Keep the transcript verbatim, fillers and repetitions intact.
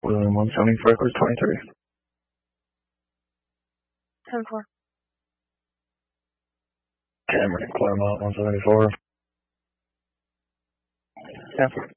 William one seventy-four, Equals twenty-three. ten four. Cameron, Claremont one seventy-four. ten four.